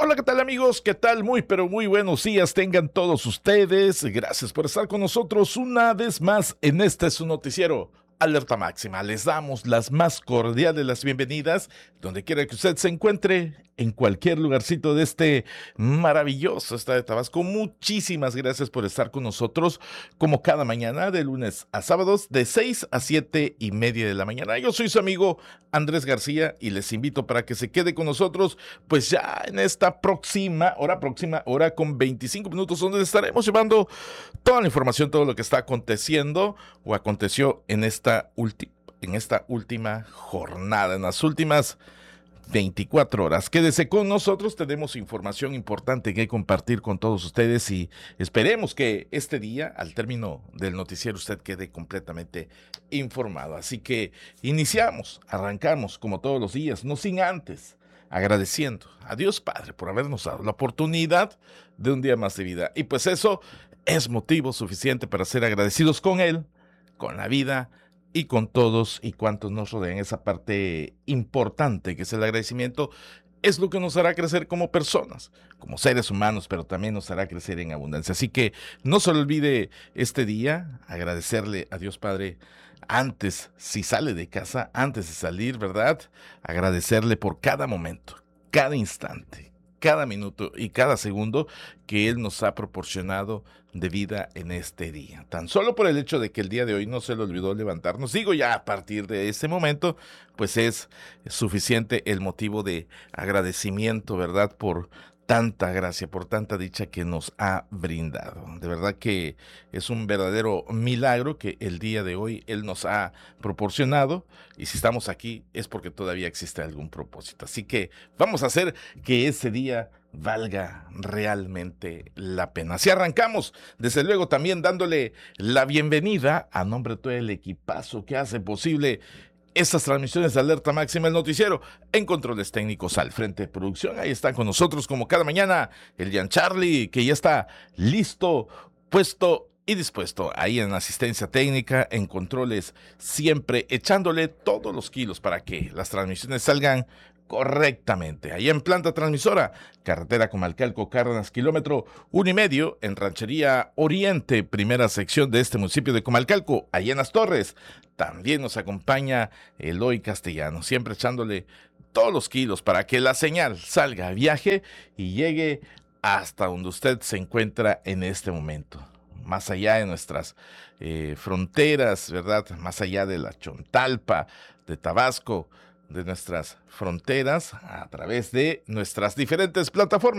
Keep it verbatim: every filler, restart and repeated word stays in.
Hola, ¿qué tal amigos? ¿Qué tal? Muy, pero muy buenos días tengan todos ustedes. Gracias por estar con nosotros una vez más en este su noticiero Alerta Máxima. Les damos las más cordiales las bienvenidas, donde quiera que usted se encuentre, en cualquier lugarcito de este maravilloso estado de Tabasco. Muchísimas gracias por estar con nosotros, como cada mañana, de lunes a sábados, de seis a siete y media de la mañana. Yo soy su amigo Andrés García y les invito para que se quede con nosotros, pues ya en esta próxima, hora próxima, hora con veinticinco minutos, donde estaremos llevando toda la información, todo lo que está aconteciendo o aconteció en esta, ulti- en esta última jornada, en las últimas veinticuatro horas. Quédese con nosotros, tenemos información importante que compartir con todos ustedes y esperemos que este día, al término del noticiero, usted quede completamente informado. Así que iniciamos, arrancamos como todos los días, no sin antes agradeciendo a Dios Padre por habernos dado la oportunidad de un día más de vida. Y pues eso es motivo suficiente para ser agradecidos con Él, con la vida y con todos y cuantos nos rodean. Esa parte importante que es el agradecimiento es lo que nos hará crecer como personas, como seres humanos, pero también nos hará crecer en abundancia. Así que no se le olvide este día agradecerle a Dios Padre antes, si sale de casa, antes de salir, ¿verdad? Agradecerle por cada momento, cada instante, cada minuto y cada segundo que Él nos ha proporcionado de vida en este día. Tan solo por el hecho de que el día de hoy no se le olvidó levantarnos, digo ya a partir de ese momento, pues es suficiente el motivo de agradecimiento, ¿verdad? Por tanta gracia, por tanta dicha que nos ha brindado. De verdad que es un verdadero milagro que el día de hoy Él nos ha proporcionado, y si estamos aquí es porque todavía existe algún propósito. Así que vamos a hacer que ese día valga realmente la pena. Así arrancamos, desde luego también dándole la bienvenida a nombre de todo el equipazo que hace posible estas transmisiones de Alerta Máxima, el noticiero, en controles técnicos al frente de producción. Ahí están con nosotros como cada mañana el Gian Charlie, que ya está listo, puesto y dispuesto ahí en asistencia técnica, en controles, siempre echándole todos los kilos para que las transmisiones salgan correctamente. Ahí en planta transmisora, carretera Comalcalco, Cárdenas, kilómetro uno y medio, en Ranchería Oriente, primera sección de este municipio de Comalcalco, ahí en Las Torres. También nos acompaña Eloy Castellano, siempre echándole todos los kilos para que la señal salga a viaje y llegue hasta donde usted se encuentra en este momento. Más allá de nuestras eh, fronteras, ¿verdad? Más allá de la Chontalpa, de Tabasco, de nuestras fronteras, a través de nuestras diferentes plataformas.